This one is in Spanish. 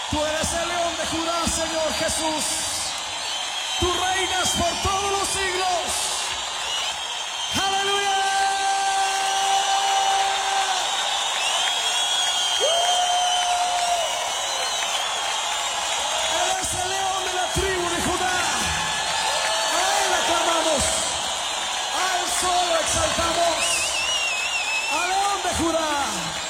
Tú eres el león de Judá, Señor Jesús. Tú reinas por todos los siglos. ¡Aleluya! Eres el león de la tribu de Judá. A Él aclamamos. A Él solo exaltamos. Al león de Judá.